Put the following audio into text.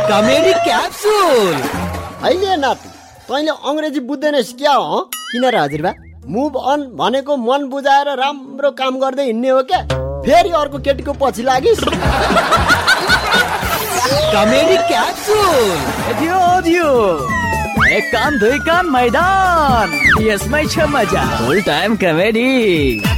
Comedy capsule. अहिले नाति तैँले अङ्ग्रेजी बुझ्दैनस् क्या हो? किन र हजुरबा? मुभ अन भनेको मन बुझाएर राम्रो काम गर्दै हिँड्ने हो क्या? फेरि अर्को केटीको पछि लागिस्? Comedy capsule. दियो एक कान दुई कान मैदान, यसमै छ मजा। फुल टाइम कमेडी।